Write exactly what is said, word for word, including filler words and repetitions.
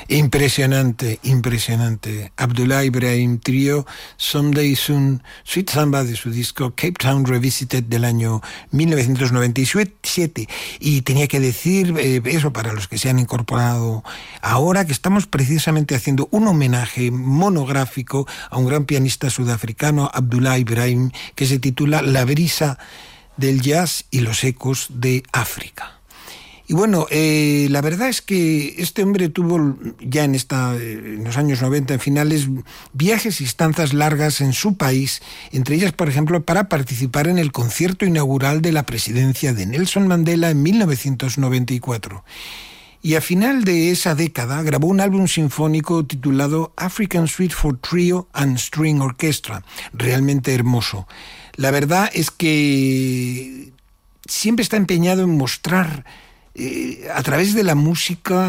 Impresionante, impresionante. Abdullah Ibrahim Trio, Someday Soon, Sweet Samba de su disco Cape Town Revisited del año mil novecientos noventa y siete. Y tenía que decir eh, eso para los que se han incorporado ahora, que estamos precisamente haciendo un homenaje monográfico a un gran pianista sudafricano, Abdullah Ibrahim, que se titula La brisa del jazz y los ecos de África. Y bueno, eh, la verdad es que este hombre tuvo ya en, esta, en los años noventa, en finales, viajes y estancias largas en su país, entre ellas, por ejemplo, para participar en el concierto inaugural de la presidencia de Nelson Mandela en mil novecientos noventa y cuatro. Y a final de esa década grabó un álbum sinfónico titulado African Suite for Trio and String Orchestra, realmente hermoso. La verdad es que siempre está empeñado en mostrar Eh, a través de la música